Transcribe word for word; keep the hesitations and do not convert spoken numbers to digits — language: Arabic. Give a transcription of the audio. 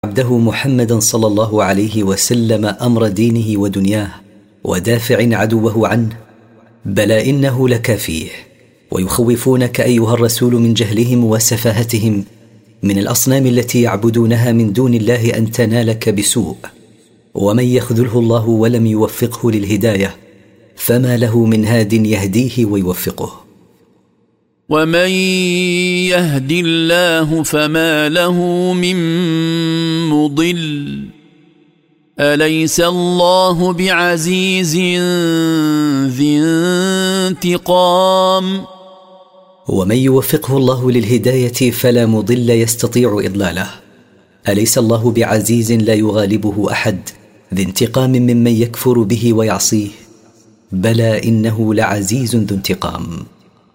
عبده محمدا صلى الله عليه وسلم أمر دينه ودنياه ودافع عدوه عنه، بلى إنه لكافيه. ويخوفونك أيها الرسول من جهلهم وسفاهتهم من الأصنام التي يعبدونها من دون الله أن تنالك بسوء. ومن يخذله الله ولم يوفقه للهداية فما له من هاد يهديه ويوفقه. ومن يهد الله فما له من مضل أليس الله بعزيز ذي انتقام. ومن يوفقه الله للهداية فلا مضل يستطيع إضلاله. أليس الله بعزيز لا يغالبه أحد ذي انتقام ممن يكفر به ويعصيه؟ بلى إنه لعزيز ذو انتقام.